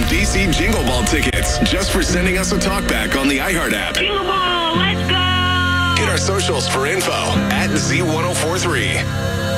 DC Jingle Ball tickets just for sending us a talkback on the iHeart app. Jingle Ball, let's go! Hit our socials for info at Z1043.